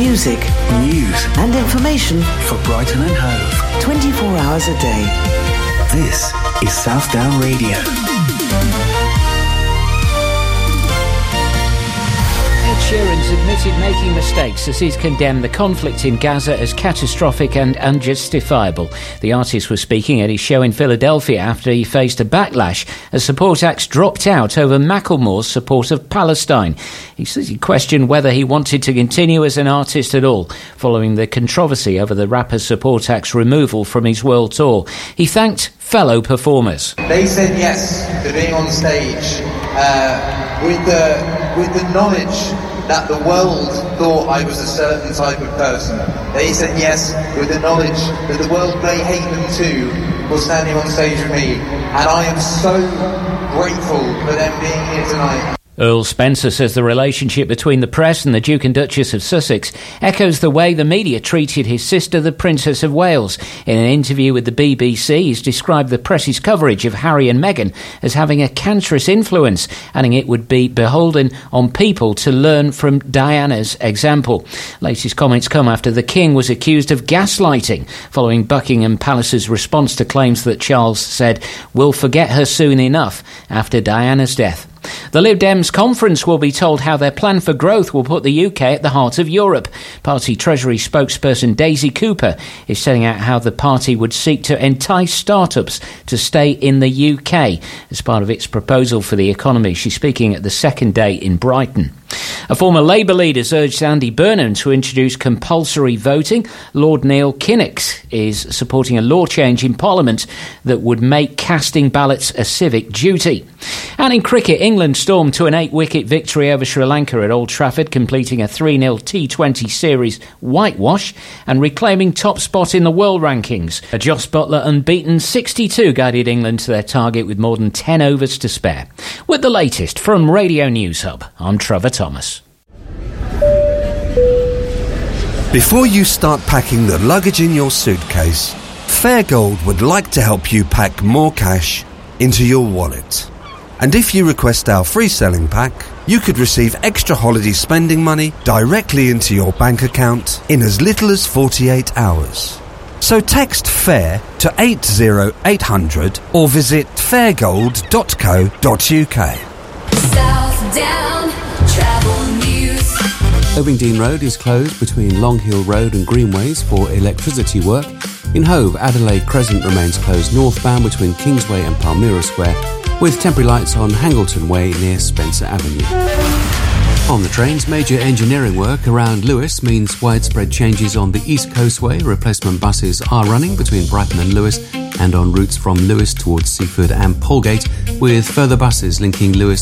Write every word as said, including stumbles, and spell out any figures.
Music, news and information for Brighton and Hove. twenty-four hours a day. This is Southdown Radio. Sheeran's admitted making mistakes as he's condemned the conflict in Gaza as catastrophic and unjustifiable. The artist was speaking at his show in Philadelphia after he faced a backlash as support acts dropped out over Macklemore's support of Palestine. He says he questioned whether he wanted to continue as an artist at all, following the controversy over the rapper's support act's removal from his world tour. He thanked fellow performers. They said yes to being on stage uh, with the with the knowledge that the world thought I was a certain type of person. They said yes with the knowledge that the world may hate them too for standing on stage with me. And I am so grateful for them being here tonight. Earl Spencer says the relationship between the press and the Duke and Duchess of Sussex echoes the way the media treated his sister, the Princess of Wales. In an interview with the B B C, he's described the press's coverage of Harry and Meghan as having a cancerous influence, adding it would be beholden on people to learn from Diana's example. Latest comments come after the King was accused of gaslighting, following Buckingham Palace's response to claims that Charles said, "We'll forget her soon enough," after Diana's death. The Lib Dems conference will be told how their plan for growth will put the U K at the heart of Europe. Party Treasury spokesperson Daisy Cooper is setting out how the party would seek to entice startups to stay in the U K as part of its proposal for the economy. She's speaking at the second day in Brighton. A former Labour leader has urged Andy Burnham to introduce compulsory voting. Lord Neil Kinnock is supporting a law change in Parliament that would make casting ballots a civic duty. And in cricket, England stormed to an eight-wicket victory over Sri Lanka at Old Trafford, completing a three nil T twenty series whitewash and reclaiming top spot in the world rankings. A Jos Buttler unbeaten sixty-two guided England to their target with more than ten overs to spare. With the latest from Radio News Hub, I'm Trevor Thomas. Before you start packing the luggage in your suitcase, Fairgold would like to help you pack more cash into your wallet. And if you request our free selling pack, you could receive extra holiday spending money directly into your bank account in as little as forty-eight hours. So text FAIR to eight zero eight hundred or visit fairgold dot co dot uk. Southdown Travel News. Ovingdean Road is closed between Long Hill Road and Greenways for electricity work. In Hove, Adelaide Crescent remains closed northbound between Kingsway and Palmyra Square, with temporary lights on Hangleton Way near Spencer Avenue. On the trains, major engineering work around Lewes means widespread changes on the East Coastway. Replacement buses are running between Brighton and Lewes and on routes from Lewes towards Seaford and Polegate, with further buses linking Lewes